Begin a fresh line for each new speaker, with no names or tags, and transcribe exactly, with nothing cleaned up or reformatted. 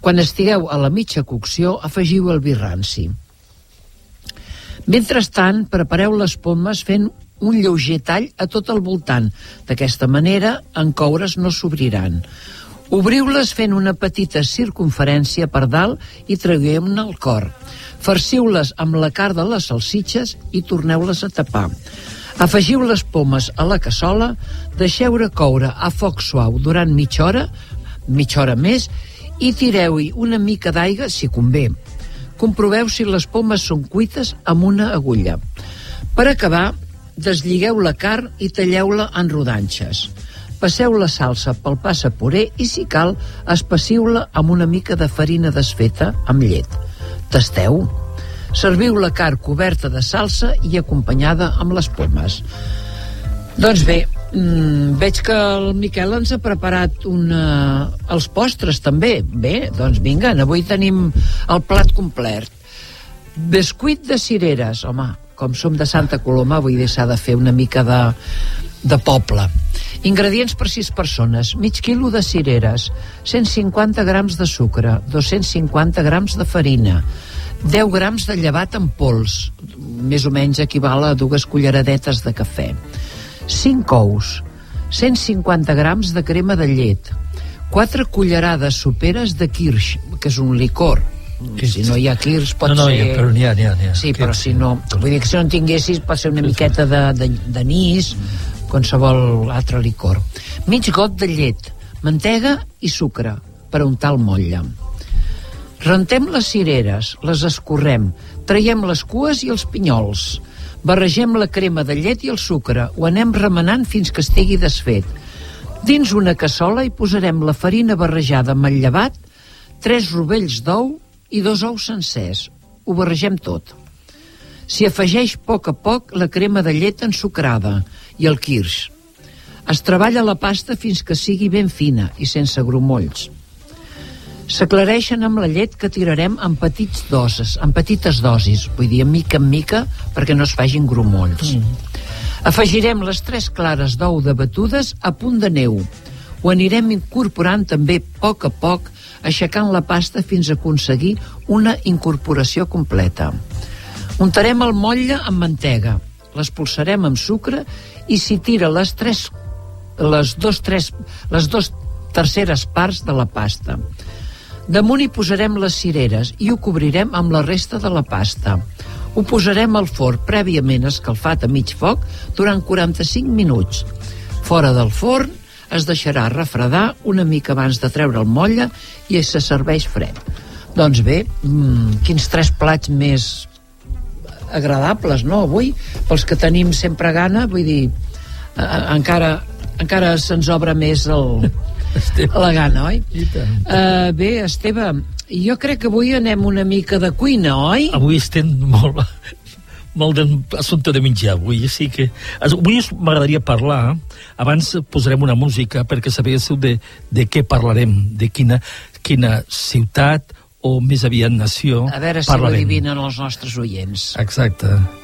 Quan estigueu a la mitja cocció, afegiu el vi ranci. Mentrestant, prepareu les pomes fent un lleuger tall a tot el voltant. D'aquesta manera, en coure's no s'obriran. Obriu-les fent una petita circunferència per dalt i treueu-ne el cor. Farciu-les amb la carn de les salsitxes i torneu-les a tapar. Afegiu les pomes a la cassola, deixeu-la coure a foc suau durant mitja hora, mitja hora més, i tireu-hi una mica d'aigua si convé. Comproveu si les pomes són cuites amb una agulla. Per acabar, deslligeu la carn i talleu-la en rodanxes. Passeu la salsa pel passapuré i, si cal, espassiu-la amb una mica de farina desfeta amb llet. Tasteu. Serviu la carn coberta de salsa i acompanyada amb les pomes. Doncs bé, mmm, veig que el Miquel ens ha preparat una... els postres també. Bé, doncs vinga, avui tenim el plat complet. Bescuit de cireres, home, com som de Santa Coloma, vull dir, s'ha de fer una mica de, de poble. Ingredients per sis persones: mig quilo de cireres, cent cinquanta grams de sucre, dos-cents cinquanta grams de farina, deu grams de llevat en pols, més o menys equival a dues culleradetes de cafè, cinc ous, cent cinquanta grams de crema de llet, quatre cullerades soperes de kirsch, que és un licor. Si no hi ha kirsch pot
no, no,
ser...
No, però n'hi ha, n'hi ha, n'hi ha.
Sí, però si no... Vull dir que si no en tinguessis pot ser una miqueta de, de, d'anís, qualsevol altre licor. Mig got de llet, mantega i sucre per untar el motlle. Rentem les cireres, les escorrem, traiem les cues i els pinyols, barregem la crema de llet i el sucre, ho anem remenant fins que estigui desfet. Dins una cassola hi posarem la farina barrejada amb el llevat, tres rovells d'ou i dos ous sencers. Ho barregem tot. S'hi afegeix a poc a poc la crema de llet ensucrada i el kirsch. Es treballa la pasta fins que sigui ben fina i sense grumolls. S'aclareixen amb la llet que tirarem en petits doses, en petites dosis, vull dir, mica en mica, perquè no es facin grumolls. Mm. Afegirem les tres clares d'ou debatudes a punt de neu. Ho anirem incorporant també a poc a poc, aixecant la pasta fins a aconseguir una incorporació completa. Untarem el motlle amb mantega, l'espolsarem amb sucre i s'hi tira les tres, les dos, tres, les dos terceres parts de la pasta. Damunt hi posarem les cireres i ho cobrirem amb la resta de la pasta. Ho posarem al forn prèviament escalfat a mig foc durant quaranta-cinc minuts. Fora del forn es deixarà refredar una mica abans de treure el motlle i se serveix fred. Doncs bé, mmm, quins tres plats més agradables, no, avui? Pels que tenim sempre gana, vull dir, eh, encara, encara se'ns obre més el, la gana, oi? Uh, bé, Esteve, jo crec que avui anem una mica de cuina, oi?
Avui estem molt... molt d'assumpte de menjar, avui sí que... Avui m'agradaria parlar, abans posarem una música perquè sabéssiu de, de què parlarem, de quina, quina ciutat o més aviat nació
parlarem. A veure si ho adivinen els nostres oients.
Exacte.